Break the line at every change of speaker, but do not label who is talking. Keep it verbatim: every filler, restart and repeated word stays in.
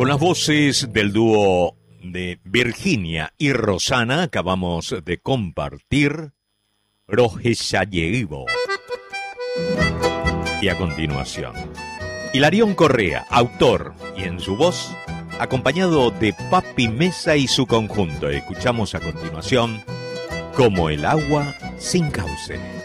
Con las voces del dúo de Virginia y Rosana acabamos de compartir Rojesayevo. Y a continuación, Hilarión Correa, autor, y en su voz, acompañado de Papi Mesa y su conjunto. Escuchamos a continuación Como el agua sin cauce.